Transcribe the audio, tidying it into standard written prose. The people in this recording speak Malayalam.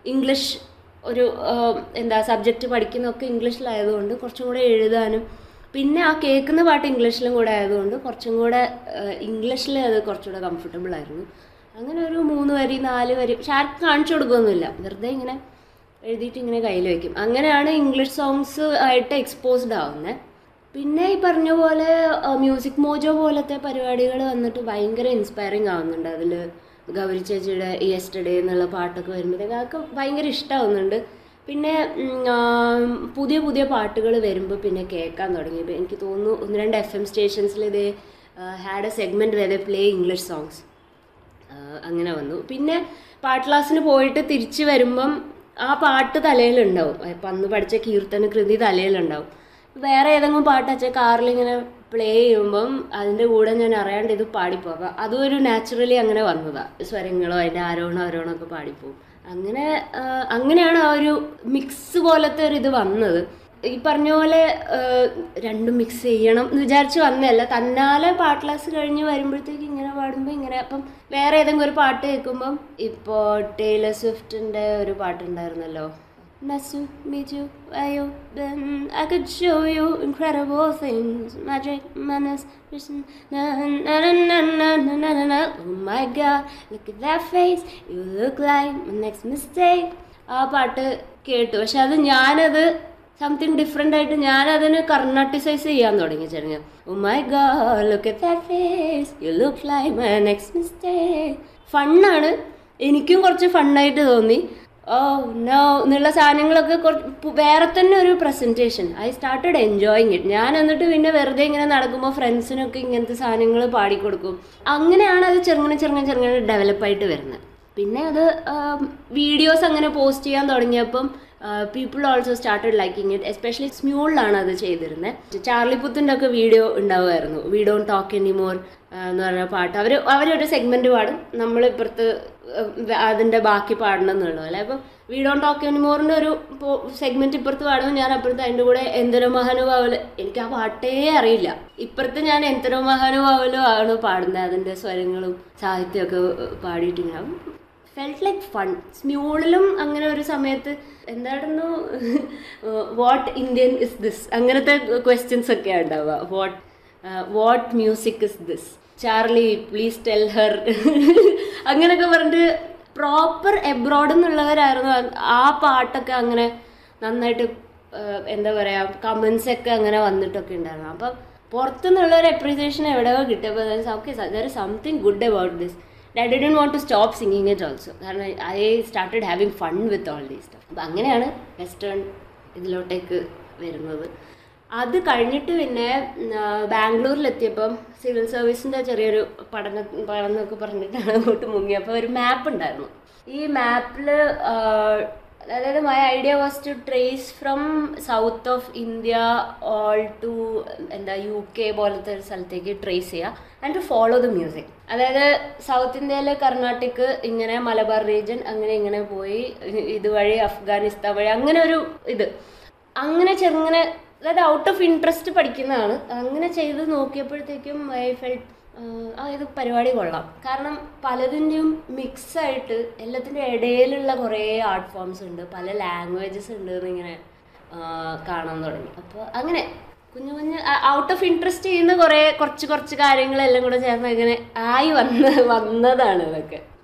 ഇംഗ്ലീഷ് ഒരു എന്താ സബ്ജക്റ്റ് പഠിക്കുന്നതൊക്കെ ഇംഗ്ലീഷിലായതുകൊണ്ട് കുറച്ചും കൂടെ എഴുതാനും പിന്നെ ആ കേൾക്കുന്ന പാട്ട് ഇംഗ്ലീഷിലും കൂടെ ആയതുകൊണ്ട് കുറച്ചും കൂടെ ഇംഗ്ലീഷിൽ അത് കുറച്ചുകൂടെ കംഫർട്ടബിൾ ആയിരുന്നു. അങ്ങനെ ഒരു 3 വരി 4 വരി പക്ഷെ ആർക്കും കാണിച്ചു കൊടുക്കുകയൊന്നുമില്ല, വെറുതെ ഇങ്ങനെ എഴുതിയിട്ട് ഇങ്ങനെ കയ്യിൽ വയ്ക്കും. അങ്ങനെയാണ് ഇംഗ്ലീഷ് സോങ്സ് ആയിട്ട് എക്സ്പോസ്ഡ് ആവുന്നത്. പിന്നെ ഈ പറഞ്ഞ പോലെ മ്യൂസിക് മോജോ പോലത്തെ പരിപാടികൾ വന്നിട്ട് ഭയങ്കര ഇൻസ്പയറിങ് ആവുന്നുണ്ട്. അതിൽ ഗൗരി ചേച്ചിയുടെ യെസ്റ്റർഡേ എന്നുള്ള പാട്ടൊക്കെ വരുമ്പോഴത്തേക്ക് അതൊക്കെ ഭയങ്കര ഇഷ്ടമാവുന്നുണ്ട്. പിന്നെ പുതിയ പുതിയ പാട്ടുകൾ വരുമ്പോൾ പിന്നെ കേൾക്കാൻ തുടങ്ങി. എനിക്ക് തോന്നുന്നു 1-2 FM സ്റ്റേഷൻസിൽ ഇത് ഹാഡ് എ സെഗ്മെൻറ്റ് വരെ പ്ലേ ഇംഗ്ലീഷ് സോങ്സ് അങ്ങനെ വന്നു. പിന്നെ പാട്ട് ക്ലാസ്സിന് പോയിട്ട് തിരിച്ച് വരുമ്പം ആ പാട്ട് തലയിലുണ്ടാവും. ഇപ്പം അന്ന് പഠിച്ച കീർത്തന കൃതി തലയിലുണ്ടാവും. വേറെ ഏതെങ്കിലും പാട്ട് വെച്ചാൽ കാറിലിങ്ങനെ പ്ലേ ചെയ്യുമ്പം അതിൻ്റെ കൂടെ ഞാൻ അറിയാണ്ട് ഇത് പാടിപ്പോകാം. അതും ഒരു നാച്ചുറലി അങ്ങനെ വന്നതാണ്. സ്വരങ്ങളോ അതിൻ്റെ ആരോഹണം ഒക്കെ പാടിപ്പോകും. അങ്ങനെയാണ് ആ ഒരു മിക്സ് പോലത്തെ ഒരു ഇത് വന്നത്. ഈ പറഞ്ഞ പോലെ രണ്ടും മിക്സ് ചെയ്യണം എന്ന് വിചാരിച്ച് വന്നതല്ല, തന്നാലെ പാട്ട് ക്ലാസ് കഴിഞ്ഞ് വരുമ്പോഴത്തേക്ക് ഇങ്ങനെ പാടുമ്പോൾ ഇങ്ങനെ. അപ്പം വേറെ ഏതെങ്കിലും ഒരു പാട്ട് കേൾക്കുമ്പം ഇപ്പോൾ ടേലർ സ്വിഫ്റ്റിൻ്റെ ഒരു പാട്ടുണ്ടായിരുന്നല്ലോ, Nice to meet you, where you been? I could show you incredible things, magic, madness, vision, na na na na na na na na na. Oh my God, look at that face, you look like my next mistake. ആ പാട്ട് കേട്ടു. പക്ഷെ അത് ഞാനത് സംതിങ് ഡിഫറെൻ്റ് ആയിട്ട് ഞാനതിന് കർണാട്ടിസൈസ് ചെയ്യാൻ തുടങ്ങി ചെറിയ. Oh my God, look at that face, you look like my next mistake. ഫണ്ണാണ്, എനിക്കും കുറച്ച് ഫണ്ണായിട്ട് തോന്നി. ഓ നോ എന്നുള്ള സാധനങ്ങളൊക്കെ വേറെ തന്നെ ഒരു presentation. I started enjoying it. ഞാൻ എന്നിട്ട് പിന്നെ വെറുതെ ഇങ്ങനെ നടക്കുമ്പോൾ ഫ്രണ്ട്സിനൊക്കെ ഇങ്ങനത്തെ സാധനങ്ങൾ പാടിക്കൊടുക്കും. അങ്ങനെയാണ് അത് ചെറുങ്ങനെ ഡെവലപ്പായിട്ട് വരുന്നത്. പിന്നെ അത് വീഡിയോസ് അങ്ങനെ പോസ്റ്റ് ചെയ്യാൻ തുടങ്ങിയപ്പം people also started liking it. Especially സ്മ്യൂളിലാണ് അത് ചെയ്തിരുന്നത്. ചാർലി പുത്തിൻ്റെ ഒക്കെ video ഉണ്ടാവുമായിരുന്നു. We don't talk anymore എന്ന് പറഞ്ഞ പാട്ട് അവരൊരു സെഗ്മെൻറ്റ് പാടും, നമ്മൾ ഇപ്പുറത്ത് അതിൻ്റെ ബാക്കി പാടണം എന്നുള്ളത് അല്ലേ. അപ്പം വി ഡോണ്ട് ടോക്ക് എനിമോറിൻ്റെ ഒരു സെഗ്മെൻറ്റ് ഇപ്പുറത്ത് പാടുമ്പോൾ ഞാൻ അപ്പുറത്ത് അതിൻ്റെ കൂടെ എന്തൊരു മഹാനുഭാവല്, എനിക്ക് ആ പാട്ടേ അറിയില്ല. ഇപ്പുറത്ത് ഞാൻ എന്തൊരു മഹാനുഭാവലോ ആണ് പാടുന്നത്, അതിൻ്റെ സ്വരങ്ങളും സാഹിത്യമൊക്കെ പാടിയിട്ടിങ്ങനെ ഫെൽറ്റ് ലൈക്ക് ഫൺ. സ്മ്യൂളിലും അങ്ങനെ ഒരു സമയത്ത് എന്തായിരുന്നു വാട്ട് ഇന്ത്യൻ ഇസ് ദിസ് അങ്ങനത്തെ ക്വസ്റ്റ്യൻസ് ഒക്കെ ഉണ്ടാവുക. What music is this, Charlie please tell her അങ്ങനെയൊക്കെ പറഞ്ഞിട്ട് പ്രോപ്പർ എബ്രോഡ് എന്നുള്ളവരായിരുന്നു. ആ പാട്ടൊക്കെ അങ്ങനെ നന്നായിട്ട് എന്താ പറയുക കമൻസ് ഒക്കെ അങ്ങനെ വന്നിട്ടൊക്കെ ഉണ്ടായിരുന്നു. അപ്പം പുറത്തുനിന്നുള്ളൊരു അപ്രീസിയേഷൻ എവിടെയോ കിട്ടിയപ്പോൾ okay there is something good about this. I didn't want to stop singing it also. കാരണം I started having fun with all these stuff. അപ്പം അങ്ങനെയാണ് വെസ്റ്റേൺ ഇതിലോട്ടേക്ക് വരുന്നത്. അത് കഴിഞ്ഞിട്ട് പിന്നെ ബാംഗ്ലൂരിലെത്തിയപ്പം സിവിൽ സർവീസിൻ്റെ ചെറിയൊരു പഠനമൊക്കെ പറഞ്ഞിട്ടാണ് അങ്ങോട്ട് മുങ്ങി. അപ്പോൾ ഒരു മാപ്പ് ഉണ്ടായിരുന്നു. ഈ മാപ്പിൽ അതായത് my idea was to trace from south of India all to UK പോലത്തെ ഒരു സ്ഥലത്തേക്ക് ട്രേസ് ചെയ്യുക and to follow the music. അതായത് സൗത്ത് ഇന്ത്യയിലെ കർണാട്ടിക് ഇങ്ങനെ മലബാർ റീജിയൻ അങ്ങനെ പോയി ഇതുവഴി അഫ്ഗാനിസ്ഥാൻ വഴി അങ്ങനെ ഒരു ഇത് അങ്ങനെ ചെറുങ്ങനെ അതായത് ഔട്ട് ഓഫ് ഇൻട്രസ്റ്റ് പഠിക്കുന്നതാണ്. അങ്ങനെ ചെയ്ത് നോക്കിയപ്പോഴത്തേക്കും ഐ ഫെൽറ്റ് ഇത് പരിപാടി കൊള്ളാം. കാരണം പലതിൻ്റെയും മിക്സായിട്ട് എല്ലാത്തിൻ്റെ ഇടയിലുള്ള കുറേ ആർട്ട് ഫോംസ് ഉണ്ട്, പല ലാംഗ്വേജസ് ഉണ്ട് എന്നിങ്ങനെ കാണാൻ തുടങ്ങി. അപ്പോൾ അങ്ങനെ കുഞ്ഞു ഔട്ട് ഓഫ് ഇൻട്രസ്റ്റ് ചെയ്യുന്ന കുറച്ച് കാര്യങ്ങളെല്ലാം കൂടെ ചേർന്ന് ഇങ്ങനെ ആയി വന്നതാണ് ഇതൊക്കെ.